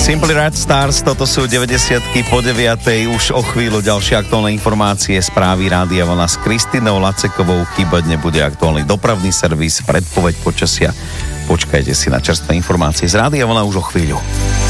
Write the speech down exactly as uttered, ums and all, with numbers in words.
Simply Red Stars, toto sú deväťdesiatky po deviatej, už o chvíľu ďalšie aktuálne informácie, správy Rádia Vlna s Kristinou Lacekovou, chýbať nebude aktuálny dopravný servis, predpoveď počasia. Počkajte si na čerstvé informácie z Rádia Vlna už o chvíľu.